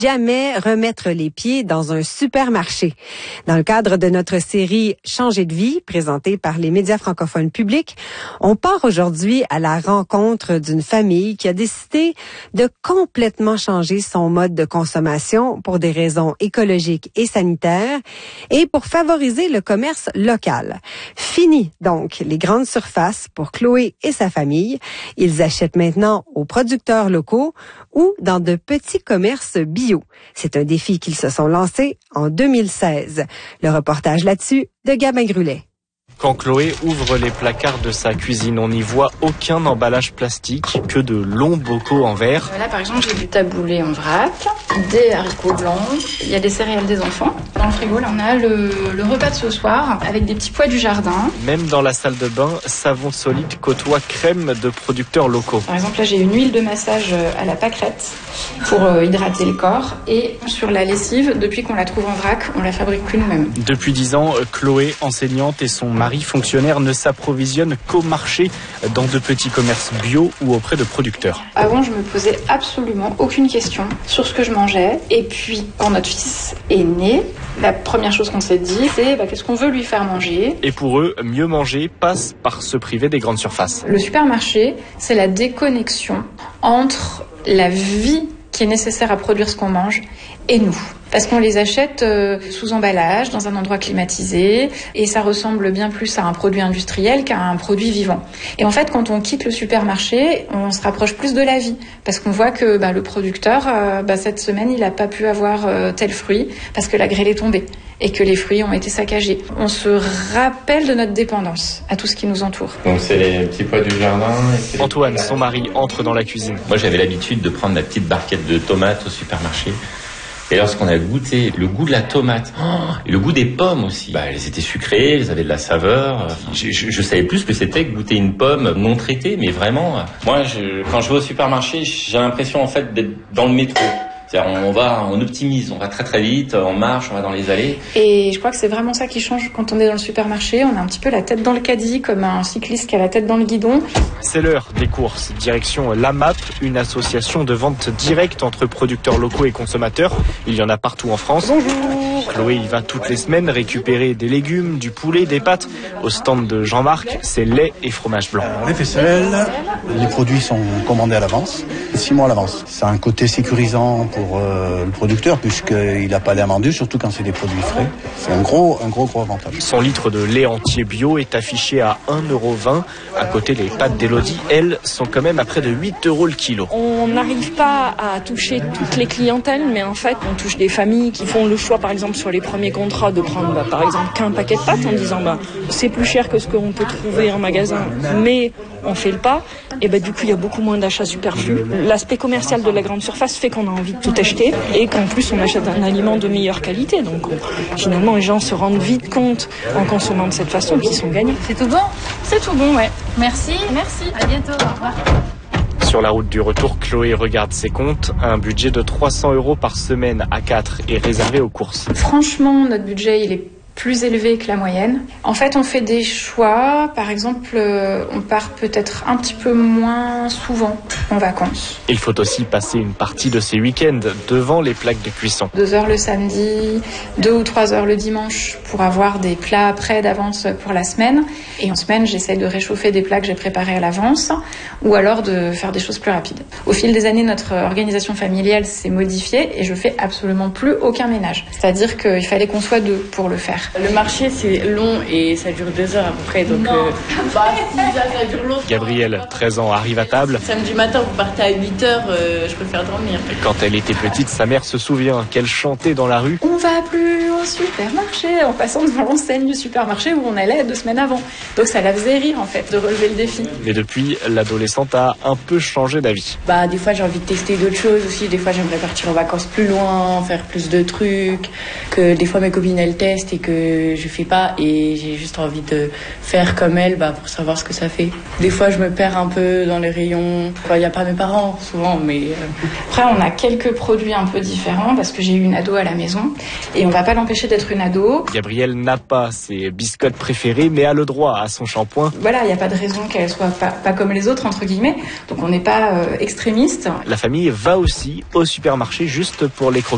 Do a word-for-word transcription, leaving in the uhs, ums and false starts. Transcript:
Jamais remettre les pieds dans un supermarché. Dans le cadre de notre série Changer de vie, présentée par les médias francophones publics, on part aujourd'hui à la rencontre d'une famille qui a décidé de complètement changer son mode de consommation pour des raisons écologiques et sanitaires et pour favoriser le commerce local. Fini donc les grandes surfaces pour Chloé et sa famille. Ils achètent maintenant aux producteurs locaux ou dans de petits commerces bio. C'est un défi qu'ils se sont lancés en deux mille seize. Le reportage là-dessus de Gabin Grulet. Quand Chloé ouvre les placards de sa cuisine, on n'y voit aucun emballage plastique, que de longs bocaux en verre. Là, par exemple, j'ai du taboulé en vrac, des haricots blancs, il y a des céréales des enfants. Dans le frigo, là, on a le, le repas de ce soir avec des petits pois du jardin. Même dans la salle de bain, savon solide côtoie crème de producteurs locaux. Par exemple, là, j'ai une huile de massage à la pâquerette pour euh, hydrater le corps. Et sur la lessive, depuis qu'on la trouve en vrac, on la fabrique plus nous-mêmes. Depuis dix ans, Chloé, enseignante, et son mari fonctionnaire ne s'approvisionnent qu'au marché, dans de petits commerces bio ou auprès de producteurs. Avant, je me posais absolument aucune question sur ce que je mangeais. Et puis, quand notre fils est né, la première chose qu'on s'est dit, c'est bah, qu'est-ce qu'on veut lui faire manger. Et pour eux, mieux manger passe par se priver des grandes surfaces. Le supermarché, c'est la déconnexion entre la vie qui est nécessaire à produire ce qu'on mange et nous. Parce qu'on les achète euh, sous emballage, dans un endroit climatisé, et ça ressemble bien plus à un produit industriel qu'à un produit vivant. Et en fait, quand on quitte le supermarché, on se rapproche plus de la vie, parce qu'on voit que bah, le producteur, euh, bah, cette semaine, il n'a pas pu avoir euh, tel fruit, parce que la grêle est tombée, et que les fruits ont été saccagés. On se rappelle de notre dépendance à tout ce qui nous entoure. Donc c'est les petits pois du jardin. Et Antoine, son mari, entre dans la cuisine. Moi, j'avais l'habitude de prendre ma petite barquette de tomates au supermarché. Et lorsqu'on a goûté le goût de la tomate, oh, et le goût des pommes aussi, bah, elles étaient sucrées, elles avaient de la saveur. Enfin, je, je, je savais plus ce que c'était que goûter une pomme non traitée, mais vraiment, moi, je, quand je vais au supermarché, j'ai l'impression en fait d'être dans le métro. C'est-à-dire on va, on optimise, on va très très vite, on marche, on va dans les allées. Et je crois que c'est vraiment ça qui change quand on est dans le supermarché. On a un petit peu la tête dans le caddie, comme un cycliste qui a la tête dans le guidon. C'est l'heure des courses. Direction l'A M A P, une association de vente directe entre producteurs locaux et consommateurs. Il y en a partout en France. Bonjour. Chloé y va toutes les semaines récupérer des légumes, du poulet, des pâtes. Au stand de Jean-Marc, c'est lait et fromage blanc. Les faisselles, les produits sont commandés à l'avance, six mois à l'avance. C'est un côté sécurisant pour euh, le producteur puisqu'il n'a pas l'air vendu, surtout quand c'est des produits frais. C'est un gros, un gros, gros avantage. Son litre de lait entier bio est affiché à un euro vingt. À côté, les pâtes d'Élodie, elles, sont quand même à près de huit euros le kilo. On n'arrive pas à toucher toutes les clientèles, mais en fait, on touche des familles qui font le choix, par exemple, sur les premiers contrats, de prendre, bah, par exemple, qu'un paquet de pâtes en disant, bah, c'est plus cher que ce qu'on peut trouver en magasin, mais on fait le pas. Et bah, du coup, il y a beaucoup moins d'achats superflus. L'aspect commercial de la grande surface fait qu'on a envie de tout acheter et qu'en plus, on achète un aliment de meilleure qualité. Donc, on, finalement, les gens se rendent vite compte, en consommant de cette façon, qu'ils sont gagnants. C'est tout bon ? C'est tout bon, ouais. Merci. Merci. À bientôt. Au revoir. Sur la route du retour, Chloé regarde ses comptes. Un budget de trois cents euros par semaine à quatre est réservé aux courses. Franchement, notre budget, il est plus élevé que la moyenne. En fait, on fait des choix. Par exemple, euh, on part peut-être un petit peu moins souvent en vacances. Il faut aussi passer une partie de ses week-ends devant les plaques de cuisson. Deux heures le samedi, deux ou trois heures le dimanche pour avoir des plats prêts d'avance pour la semaine. Et en semaine, j'essaie de réchauffer des plats que j'ai préparés à l'avance ou alors de faire des choses plus rapides. Au fil des années, notre organisation familiale s'est modifiée et je fais absolument plus aucun ménage. C'est-à-dire qu'il fallait qu'on soit deux pour le faire. Le marché, c'est long et ça dure deux heures à peu près. Donc, euh, bah, si ça, ça dure longtemps. Gabrielle, treize ans, arrive à table. Samedi matin, vous partez à huit heures, euh, je préfère dormir. Quand elle était petite, sa mère se souvient qu'elle chantait dans la rue. On va plus au supermarché, en passant devant l'enseigne du supermarché où on allait deux semaines avant. Donc ça la faisait rire en fait de relever le défi. Mais depuis, l'adolescente a un peu changé d'avis. Bah des fois j'ai envie de tester d'autres choses aussi. Des fois j'aimerais partir en vacances plus loin, faire plus de trucs. Que des fois mes copines elles testent et que je fais pas et j'ai juste envie de faire comme elles, bah pour savoir ce que ça fait. Des fois je me perds un peu dans les rayons. Il n'y a pas mes parents souvent, mais euh... après on a quelques produits un peu différents parce que j'ai eu une ado à la maison et on va pas l'empêcher d'être une ado. Gabrielle n'a pas ses biscottes préférées, mais a le droit à son shampoing. Voilà, il n'y a pas de raison qu'elle soit pas, pas comme les autres entre guillemets. Donc on n'est pas euh, extrémiste. La famille va aussi au supermarché juste pour les croquettes.